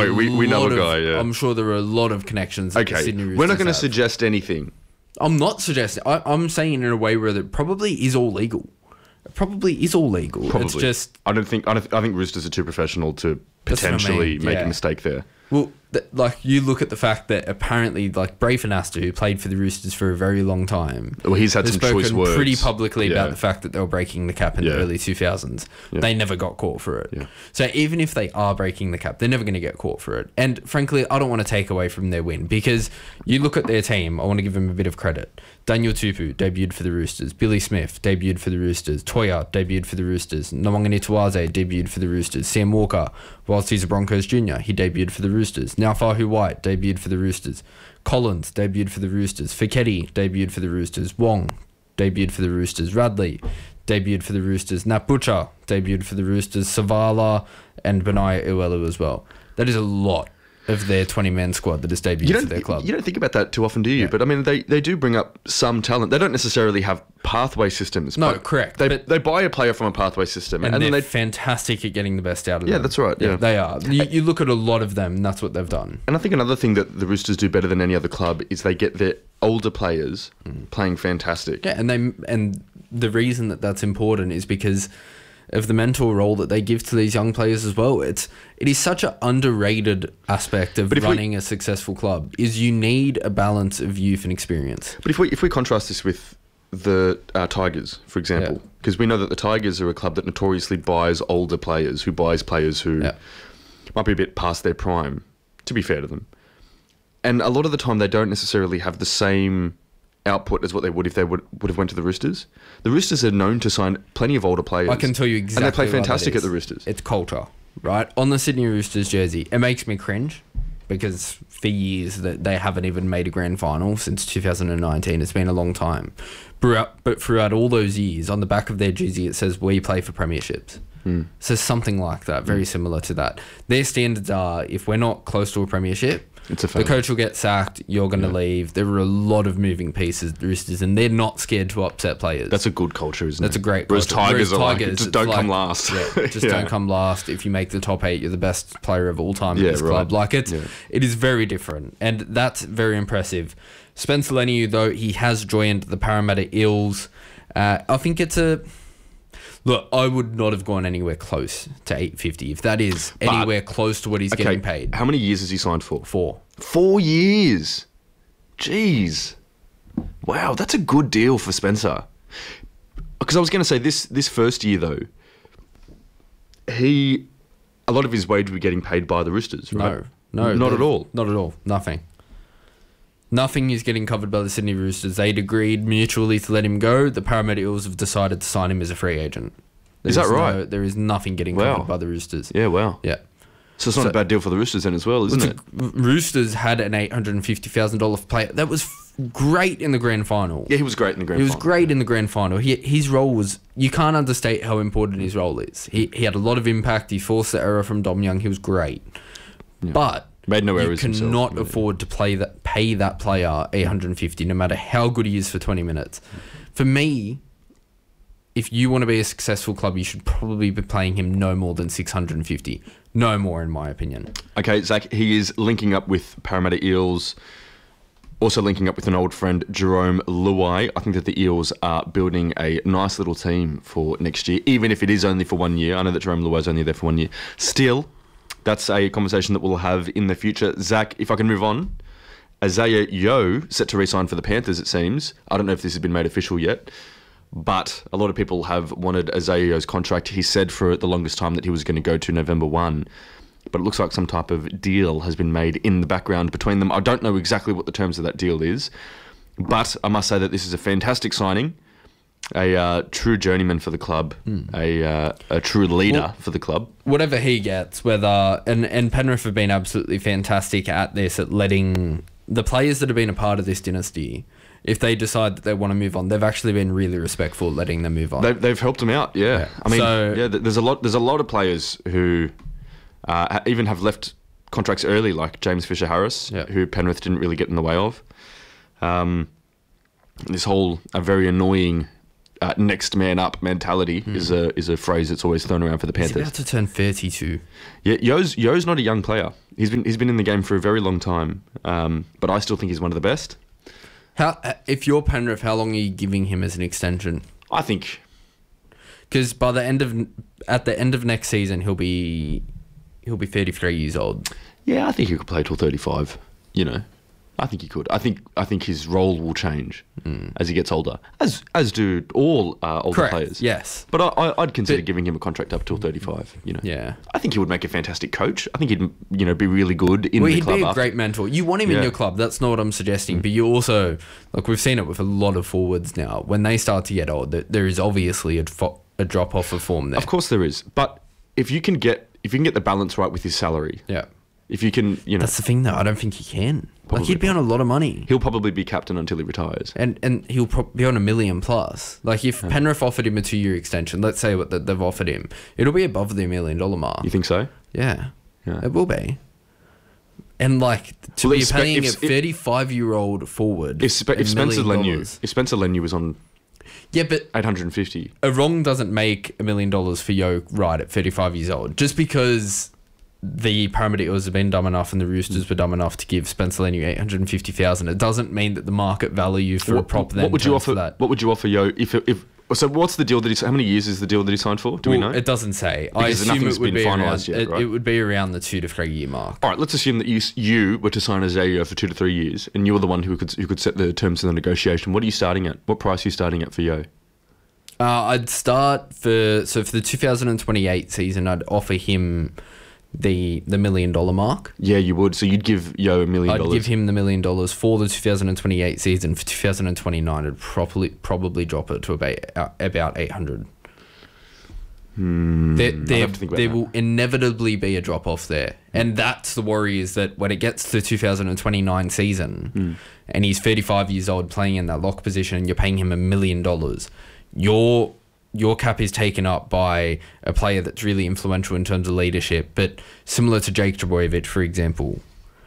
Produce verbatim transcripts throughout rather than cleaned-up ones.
Wait, we, we know lot a of- guy, yeah. I'm sure there are a lot of connections that the Okay, Sydney Roosters we're not going to have. suggest anything. I'm not suggesting. I, I'm saying it in a way where it probably is all legal. It probably is all legal. Probably. It's just, I don't think. I, don't, I think Roosters are too professional to That's what I potentially mean, make yeah. a mistake there. well, th- like you look at the fact that apparently, like Bray Finasta, who played for the Roosters for a very long time, Well, he's had has some spoken choice words. pretty publicly Yeah. about the fact that they were breaking the cap in Yeah. the early two thousands. Yeah. They never got caught for it. Yeah. So even if they are breaking the cap, they're never going to get caught for it. And frankly, I don't want to take away from their win because you look at their team. I want to give them a bit of credit. Daniel Tupu debuted for the Roosters. Billy Smith debuted for the Roosters. Toya debuted for the Roosters. Nwangani Tuwaze debuted for the Roosters. Sam Walker, whilst he's a Broncos junior, he debuted for the Roosters. Now Fahu White debuted for the Roosters. Collins debuted for the Roosters. Fiketti debuted for the Roosters. Wong debuted for the Roosters. Radley debuted for the Roosters. Nat Butcher debuted for the Roosters. Savala and Benaya Iwelu as well. That is a lot of their twenty-man squad that has debuted You for don't, their club. you don't think about that too often, do you? Yeah. But I mean, they, they do bring up some talent. They don't necessarily have pathway systems. No, but correct, They, but- they buy a player from a pathway system, and, and, they're then they. fantastic at getting the best out of Yeah, them. that's right, yeah. they are. You, you look at a lot of them, and that's what they've done. And I think another thing that the Roosters do better than any other club is they get their older players playing fantastic. Yeah, and they and the reason that that's important is because of the mentor role that they give to these young players as well. It's it is such an underrated aspect of But if we- running a successful club. Is you need a balance of youth and experience. But if we if we contrast this with the uh, Tigers, for example, Yeah. because we know that the Tigers are a club that notoriously buys older players, who buys players who Yeah. might be a bit past their prime, to be fair to them. And a lot of the time they don't necessarily have the same output as what they would if they would, would have went to the Roosters. The Roosters are known to sign plenty of older players. I can tell you exactly. And they play why that fantastic is. at the Roosters. It's culture, right? On the Sydney Roosters jersey, it makes me cringe because for years that they haven't even made a grand final since two thousand nineteen. It's been a long time. Throughout, but throughout all those years, on the back of their jersey, it says we play for premierships. Mm. So something like that, very similar to that. Their standards are if we're not close to a premiership, It's a the failure. coach will get sacked, you're going to leave. There are a lot of moving pieces, the Roosters, and they're not scared to upset players. That's a good culture, isn't That's it? a great Whereas culture. Tigers Whereas are like, Tigers, just it's don't come like- last. Yeah, just Yeah. don't come last. If you make the top eight, you're the best player of all time Yeah, at this right. club. Like it's, Yeah. it is very different, and that's very impressive. Spencer Leniu, though, he has joined the Parramatta Eels. Uh, I think it's a look. I would not have gone anywhere close to eight fifty if that is But- anywhere close to what he's Okay, getting paid. how many years has he signed for? For Four years. Jeez. Wow, that's a good deal for Spencer. Because I was going to say this this first year though, he a lot of his wage would be getting paid by the Roosters, right? no, no, not they- at all. Not at all. Nothing. Nothing is getting covered by the Sydney Roosters. They'd agreed mutually to let him go. The Parramatta Eels have decided to sign him as a free agent. There Is that no- right? there is nothing getting Wow. covered by the Roosters. Yeah, wow. Yeah. So it's not So- a bad deal for the Roosters then as well, isn't it? It's a- Roosters had an eight hundred fifty thousand dollars player. That was f- great in the grand final. Yeah, he was great in the grand He was final. great in the grand final. He, his role was, you can't understate how important his role is. He, he had a lot of impact. He forced the error from Dom Young. He was great. But Made no you errors himself. cannot Yeah. afford to play that, pay that player eight hundred fifty, no matter how good he is for twenty minutes. For me, if you want to be a successful club, you should probably be playing him no more than six hundred fifty. No more, in my opinion. Okay, Zach, he is linking up with Parramatta Eels, also linking up with an old friend, Jerome Luai. I think that the Eels are building a nice little team for next year, even if it is only for one year. I know that Jerome Luai is only there for one year. Still, that's a conversation that we'll have in the future. Zach, if I can move on. Isaiah Yeo, set to re-sign for the Panthers, it seems. I don't know if this has been made official yet, but a lot of people have wanted Isaiah Yeo's contract. He said for the longest time that he was going to go to November first, but it looks like some type of deal has been made in the background between them. I don't know exactly what the terms of that deal is, but I must say that this is a fantastic signing. A uh, true journeyman for the club, a uh, a true leader Well- for the club. Whatever he gets, whether and, and Penrith have been absolutely fantastic at this, at letting the players that have been a part of this dynasty, if they decide that they want to move on, they've actually been really respectful at letting them move on. They've, they've helped him out, yeah. Yeah. I mean, So- yeah. th- There's a lot. There's a lot of players who uh, ha- even have left contracts early, like James Fisher Harris, Yeah. who Penrith didn't really get in the way of. Um, this whole a very annoying uh, next man up mentality Hmm. is a is a phrase that's always thrown around for the He's Panthers. about to turn thirty-two. Yeah, Yo's Yo's not a young player. He's been he's been in the game for a very long time, um, but I still think he's one of the best. How, if you're Penrith, how long are you giving him as an extension? I think Because by the end of at the end of next season, he'll be he'll be thirty-three years old. yeah, I think he could play till thirty-five. You know, I think he could. I think I think his role will change as he gets older, as as do all uh, older Correct. players. Yes. But I, I, I'd consider But- giving him a contract up till thirty-five. You know. Yeah. I think he would make a fantastic coach. I think he'd you know be really good in Well, the he'd club. be a after- great mentor. You want him in Yeah. your club. That's not what I'm suggesting. But you also, like we've seen it with a lot of forwards now. When they start to get old, that there is obviously a, fo- a drop off of form there. Of course there is, but if you can get if you can get the balance right with his salary, Yeah. if you can, you know, That's the thing, though. I don't think he can. Probably like he'd be on a lot of money. he'll probably be captain until he retires. And and he'll pro- be on a million plus. Like if Penrith offered him a two year extension, let's say what that they've offered him, it'll be above the million dollar mark. You think so? Yeah, Yeah. it will be. And like to Well, be if Spe- paying if- a thirty-five year old forward, If, Spe- a if Spencer million Leniu, dollars- if Spencer Leniu was on yeah, but eight hundred fifty, a wrong doesn't make a million dollars for Yo right at thirty-five years old. Just because the Parramatta Eels have been dumb enough and the Roosters were dumb enough to give Spencer Leniu eight hundred fifty thousand, it doesn't mean that the market value for a prop then what would you turns offer? to that. What would you offer Yo if if so? What's the deal that he? How many years is the deal that he signed for? Do we Well, know? It doesn't say. I Because assume nothing's it would been be around, finalised yet, it, right? it would be around the two to three year mark. All right, let's assume that you you were to sign a Zayo for two to three years, and you're the one who could who could set the terms of the negotiation. What are you starting at? What price are you starting at for Yo? Uh, I'd start for so for the two thousand twenty-eight season, I'd offer him the the million dollar mark. Yeah, you would. So you'd give Yo a million I'd dollars. give him the million dollars for the two thousand twenty-eight season. For two thousand twenty-nine, I'd probably probably drop it to about uh, about eight hundred. Hmm, There, I'd there, have to think about there that. will inevitably be a drop off there, and that's the worry. Is that when it gets to the two thousand twenty-nine season, Hmm. and he's thirty-five years old playing in that lock position, and you're paying him a million dollars, your your cap is taken up by a player that's really influential in terms of leadership, but similar to Jake Trbojevic, for example.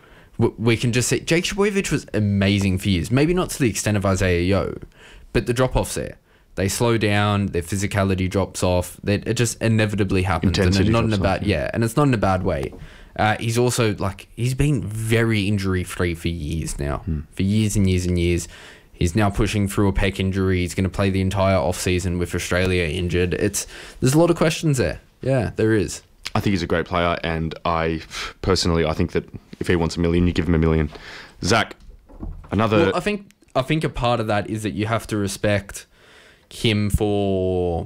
w- We can just say Jake Trbojevic was amazing for years, maybe not to the extent of Isaiah Yo, but the drop offs there. They slow down, their physicality drops off. They, it just inevitably happens, Intensity and not in a drops bad off, yeah, and it's not in a bad way. Uh, he's also like he's been very injury free for years now, Hmm. for years and years and years. He's now pushing through a pec injury. He's going to play the entire off season with Australia injured. It's there's a lot of questions there. Yeah, there is. I think he's a great player, and I personally, I think that if he wants a million, you give him a million. Zach, another. Well, I think I think a part of that is that you have to respect him for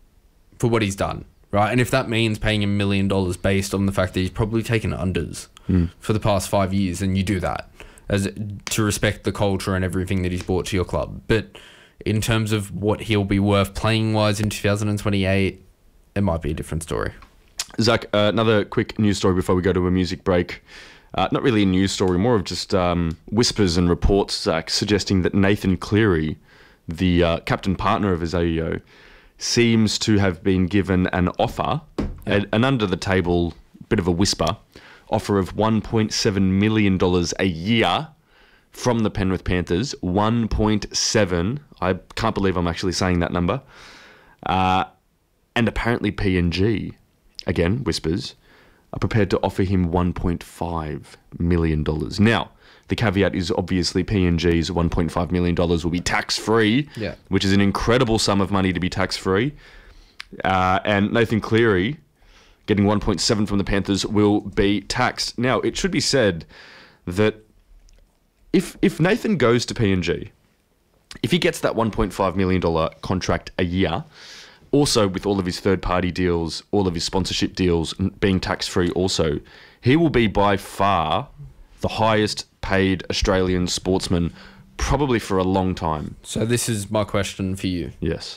for what he's done, right? And if that means paying him a million dollars based on the fact that he's probably taken unders for the past five years, then you do that as to respect the culture and everything that he's brought to your club. But in terms of what he'll be worth playing wise in two thousand twenty-eight, it might be a different story. Zach, uh, another quick news story before we go to a music break. Uh, not really a news story, more of just um, whispers and reports, Zach, suggesting that Nathan Cleary, the uh, captain partner of Isaiah, seems to have been given an offer, Yeah. a- an under-the-table bit of a whisper, offer of one point seven million dollars a year from the Penrith Panthers. one point seven. I can't believe I'm actually saying that number. Uh, and apparently P N G, again, whispers, are prepared to offer him one point five million dollars. Now, the caveat is obviously P N G's one point five million dollars will be tax-free, Yeah. which is an incredible sum of money to be tax-free. Uh, and Nathan Cleary, getting one point seven from the Panthers, will be taxed. Now, it should be said that if if Nathan goes to P N G, if he gets that one point five million dollars contract a year, also with all of his third-party deals, all of his sponsorship deals being tax-free also, he will be by far the highest paid Australian sportsman probably for a long time. So this is my question for you. Yes.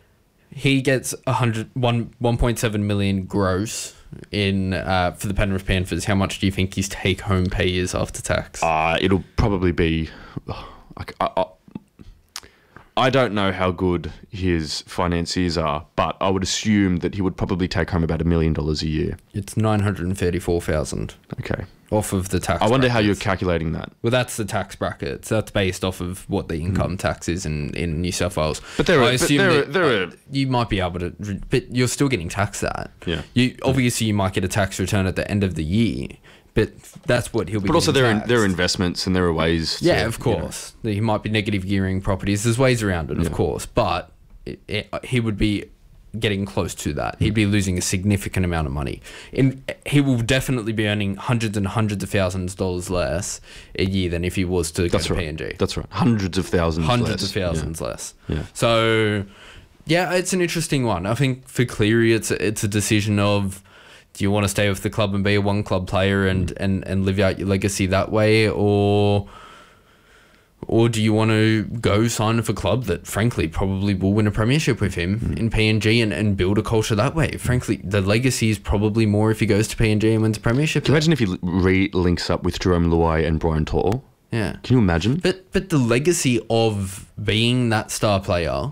He gets a hundred one one point seven million gross in uh, for the Penrith Panthers. How much do you think his take home pay is after tax? Uh, it'll probably be... I, I, I don't know how good his financiers are, but I would assume that he would probably take home about a million dollars a year. It's nine hundred thirty-four thousand Okay. off of the tax I wonder brackets. how you're calculating that. Well, that's the tax brackets. That's based off of what the income tax is in, in New South Wales. But there I are- but assume there are- that, there uh, are- you might be able to, re- but you're still getting taxed that. Yeah. You obviously you might get a tax return at the end of the year, but that's what he'll be. But also, getting there are, taxed. there are investments and there are ways. To, Yeah, of you know. course. He might be negative gearing properties. There's ways around it, of Yeah. course. But it, it, he would be getting close to that. He'd be losing a significant amount of money. In he will definitely be earning hundreds and hundreds of thousands of dollars less a year than if he was to That's go to right. P N G. That's right. Hundreds of thousands. Hundreds less. of thousands less. Yeah. So, yeah, it's an interesting one. I think for Cleary, it's a, it's a decision of, do you want to stay with the club and be a one club player and, and, and live out your legacy that way, or or do you want to go sign with a club that, frankly, probably will win a premiership with him Mm. in P N G and, and build a culture that way? Frankly, the legacy is probably more if he goes to P N G and wins a premiership. Can you imagine if he re-links up with Jerome Luai and Brian Tortle? Yeah. Can you imagine? But but the legacy of being that star player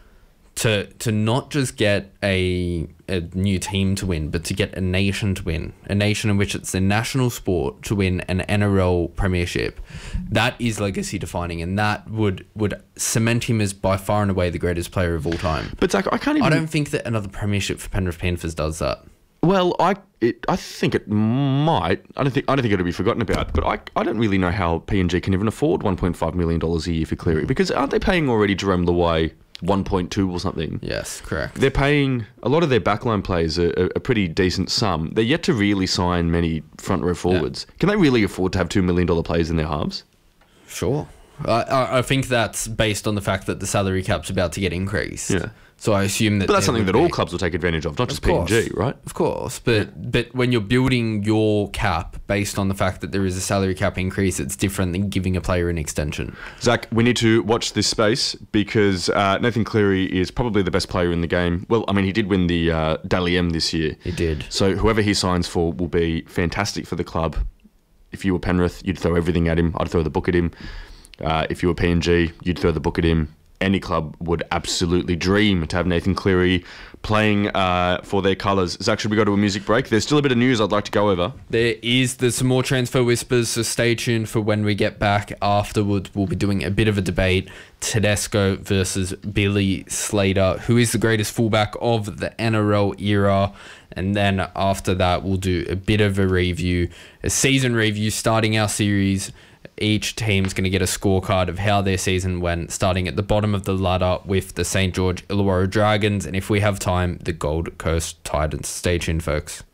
to to not just get a a new team to win, but to get a nation to win, a nation in which it's a national sport to win an N R L premiership, that is legacy defining, and that would would cement him as by far and away the greatest player of all time. But Zach, I can't even. I don't think that another premiership for Penrith Panthers does that. Well, I it, I think it might. I don't think I don't think it'll be forgotten about. But I I don't really know how P N G can even afford one point five million dollars a year for Cleary, because aren't they paying already Jerome Luai one point two or something? Yes, correct. They're paying a lot of their backline players a, a, a pretty decent sum. They're yet to really sign many front row forwards. Can they really afford to have two million dollar players in their halves? Sure. I, I I think that's based on the fact that the salary cap's about to get increased. Yeah. So I assume that. But that's there something would that all be- clubs will take advantage of, not just Of P N G, course. right? Of course, but but when you're building your cap based on the fact that there is a salary cap increase, it's different than giving a player an extension. Zach, we need to watch this space because uh, Nathan Cleary is probably the best player in the game. Well, I mean, he did win the uh, Dally M this year. He did. So whoever he signs for will be fantastic for the club. If you were Penrith, you'd throw everything at him. I'd throw the book at him. Uh, if you were P N G, you'd throw the book at him. Any club would absolutely dream to have Nathan Cleary playing uh, for their colours. Zach, should we go to a music break? There's still a bit of news I'd like to go over. There is there's some more transfer whispers, so stay tuned for when we get back. Afterwards, we'll be doing a bit of a debate. Tedesco versus Billy Slater. Who is the greatest fullback of the N R L era? And then after that, we'll do a bit of a review, a season review, starting our series. Each team's going to get a scorecard of how their season went, starting at the bottom of the ladder with the Saint George Illawarra Dragons, and if we have time, the Gold Coast Titans. Stay tuned, folks.